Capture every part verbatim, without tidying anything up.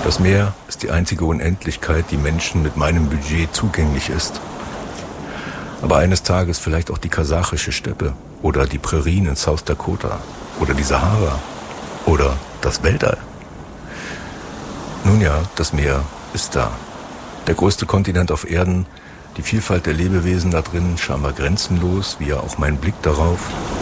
Das Meer ist die einzige Unendlichkeit, die Menschen mit meinem Budget zugänglich ist. Aber eines Tages vielleicht auch die kasachische Steppe oder die Prärien in South Dakota oder die Sahara oder das Weltall. Nun ja, das Meer ist da. Der größte Kontinent auf Erden, die Vielfalt der Lebewesen da drin, scheinbar grenzenlos, wie ja auch mein Blick darauf.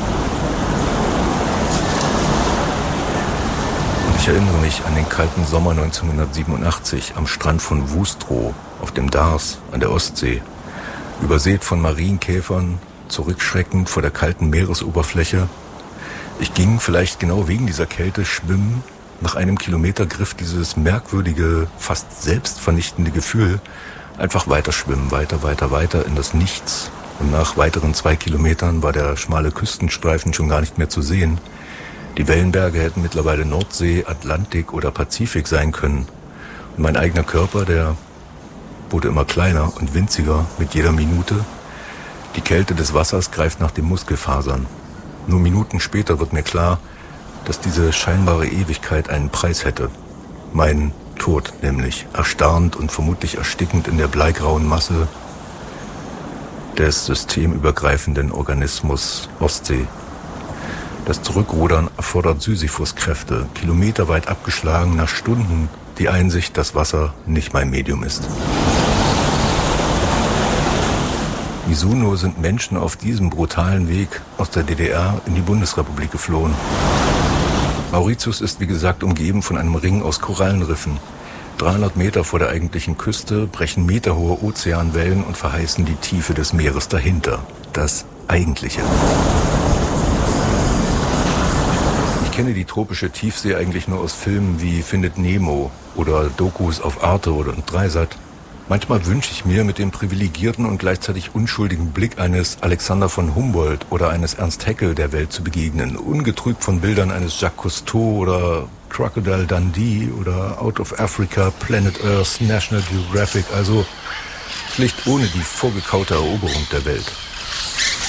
Und ich erinnere mich an den kalten Sommer neunzehnhundertsiebenundachtzig am Strand von Wustrow auf dem Dars an der Ostsee, übersät von Marienkäfern, zurückschreckend vor der kalten Meeresoberfläche. Ich ging vielleicht genau wegen dieser Kälte schwimmen. Nach einem Kilometer griff dieses merkwürdige, fast selbstvernichtende Gefühl einfach weiter schwimmen, weiter, weiter, weiter in das Nichts. Und nach weiteren zwei Kilometern war der schmale Küstenstreifen schon gar nicht mehr zu sehen. Die Wellenberge hätten mittlerweile Nordsee, Atlantik oder Pazifik sein können. Und mein eigener Körper, der wurde immer kleiner und winziger mit jeder Minute. Die Kälte des Wassers greift nach den Muskelfasern. Nur Minuten später wird mir klar, dass diese scheinbare Ewigkeit einen Preis hätte. Mein Tod nämlich, erstarrend und vermutlich erstickend in der bleigrauen Masse des systemübergreifenden Organismus Ostsee. Das Zurückrudern erfordert Sisyphus-Kräfte, kilometerweit abgeschlagen, nach Stunden die Einsicht, dass Wasser nicht mein Medium ist. Wieso nur sind Menschen auf diesem brutalen Weg aus der D D R in die Bundesrepublik geflohen? Mauritius ist wie gesagt umgeben von einem Ring aus Korallenriffen. dreihundert Meter vor der eigentlichen Küste brechen meterhohe Ozeanwellen und verheißen die Tiefe des Meeres dahinter. Das Eigentliche. Ich kenne die tropische Tiefsee eigentlich nur aus Filmen wie Findet Nemo oder Dokus auf Arte oder Dreisat. Manchmal wünsche ich mir, mit dem privilegierten und gleichzeitig unschuldigen Blick eines Alexander von Humboldt oder eines Ernst Haeckel der Welt zu begegnen, ungetrübt von Bildern eines Jacques Cousteau oder Crocodile Dundee oder Out of Africa, Planet Earth, National Geographic, also schlicht ohne die vorgekaute Eroberung der Welt.